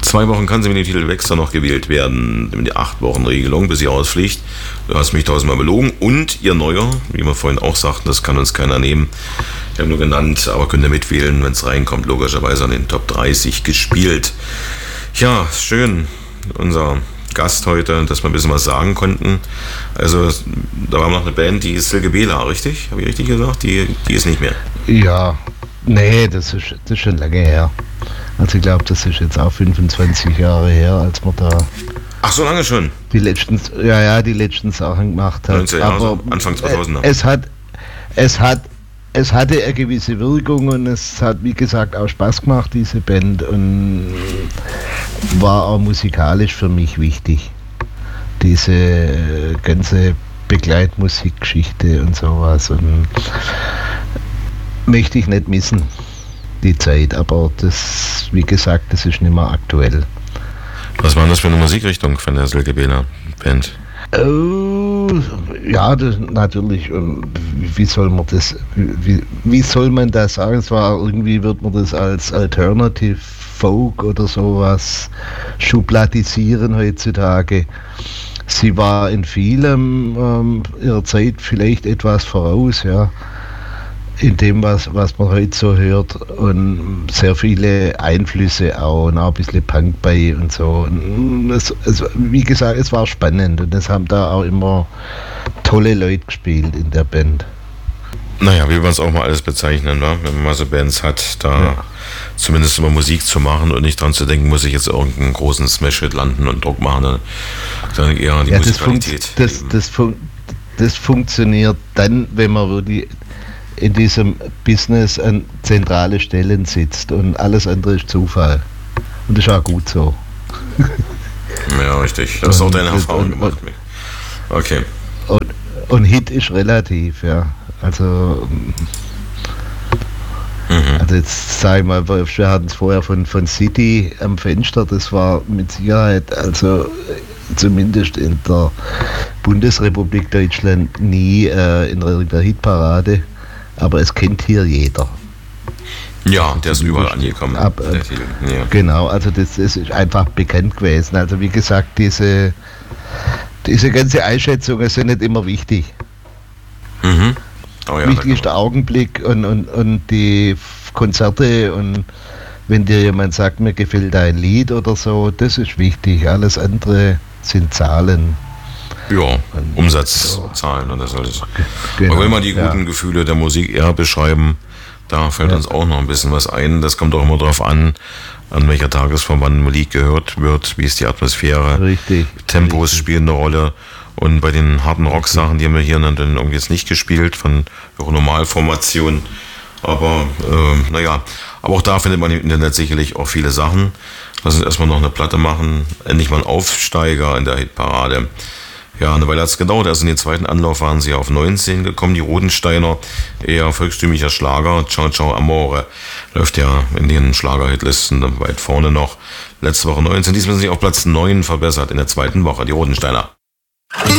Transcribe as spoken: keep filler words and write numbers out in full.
Zwei Wochen kann sie mit dem Titel Wechsler noch gewählt werden, mit der acht Wochen Regelung, bis sie ausfliegt. Du hast mich tausendmal belogen. Und ihr neuer, wie wir vorhin auch sagten, das kann uns keiner nehmen. Ich habe nur genannt, aber könnt ihr mitwählen, wenn es reinkommt, logischerweise an den Top dreißig gespielt. Ja, schön, unser Gast heute, dass wir ein bisschen was sagen konnten. Also, da war noch eine Band, die ist Silke Bela, richtig? Habe ich richtig gesagt? Die, die ist nicht mehr. Ja, nee, das ist, das ist schon lange her. Also ich glaube, das ist jetzt auch fünfundzwanzig Jahre her, als man da Ach, so lange schon? die letzten, ja, ja, die letzten Sachen gemacht hat. neunzig Jahre, Aber Anfang zweitausender. Es hat, es hat, es hatte eine gewisse Wirkung und es hat, wie gesagt, auch Spaß gemacht, diese Band, und war auch musikalisch für mich wichtig. Diese ganze Begleitmusikgeschichte und sowas, und möchte ich nicht missen, die Zeit, aber das, wie gesagt, das ist nicht mehr aktuell. Was war das für eine Musikrichtung von der Silke Bela Band? Oh, ja, das, natürlich. Und wie soll man das, wie, wie soll man das sagen? Es war irgendwie, wird man das als Alternative Folk oder sowas schubladisieren heutzutage. Sie war in vielem ähm, ihrer Zeit vielleicht etwas voraus, ja, in dem, was, was man heute so hört, und sehr viele Einflüsse auch, und auch ein bisschen Punk bei und so. Und es, es, wie gesagt, es war spannend, und es haben da auch immer tolle Leute gespielt in der Band. Naja, wie wir es auch mal alles bezeichnen, ne? Wenn man mal so Bands hat, da ja. zumindest immer Musik zu machen und nicht dran zu denken, muss ich jetzt irgendeinen großen Smash-Hit landen und Druck machen, sondern eher die ja, Musikalität. Das, fun- das, das, fun- das funktioniert dann, wenn man wirklich in diesem Business an zentrale Stellen sitzt, und alles andere ist Zufall. Und das ist auch gut so. Ja, richtig. Das ist auch deine Erfahrung gemacht. Okay. Und, und Hit ist relativ, ja. Also, mhm. also jetzt sag ich mal, wir hatten es vorher von, von City am Fenster, das war mit Sicherheit, also zumindest in der Bundesrepublik Deutschland nie äh, in der Hitparade. Aber es kennt hier jeder. Ja, der ist überall angekommen. Ab, äh, ja. Genau, also das, das ist einfach bekannt gewesen. Also wie gesagt, diese, diese ganze Einschätzung ist ja nicht immer wichtig. Mhm. Oh ja, wichtig ist der Augenblick und, und, und die Konzerte, und wenn dir jemand sagt, mir gefällt ein Lied oder so, das ist wichtig. Alles andere sind Zahlen. Ja, Umsatzzahlen und das alles. Genau, aber wenn wir die ja. guten Gefühle der Musik eher beschreiben, da fällt ja. uns auch noch ein bisschen was ein. Das kommt auch immer darauf an, an welcher Tagesform wann Musik gehört wird, wie ist die Atmosphäre. Richtig. Tempos Richtig. spielen eine Rolle. Und bei den harten Rock-Sachen, die haben wir hier dann irgendwie jetzt nicht gespielt, von Normalformationen. Aber äh, naja, aber auch da findet man im Internet sicherlich auch viele Sachen. Lass uns erstmal noch eine Platte machen. Endlich mal ein Aufsteiger in der Hitparade. Ja, eine Weile hat es gedauert. Also in den zweiten Anlauf waren sie auf neunzehn gekommen. Die Rodensteiner, eher volkstümlicher Schlager. Ciao, ciao, amore. Läuft ja in den Schlagerhitlisten weit vorne noch. Letzte Woche neunzehn. Diesmal sind sie auf Platz neun verbessert in der zweiten Woche. Die Rodensteiner.